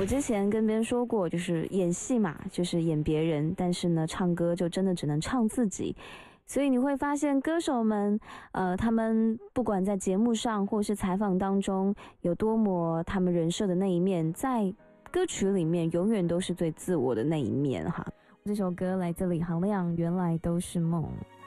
我之前跟别人说过，就是演戏嘛，就是演别人，但是呢，唱歌就真的只能唱自己。所以你会发现，歌手们，他们不管在节目上或是采访当中有多么他们人设的那一面，在歌曲里面永远都是最自我的那一面哈。这首歌来自李行亮，《原来都是梦》。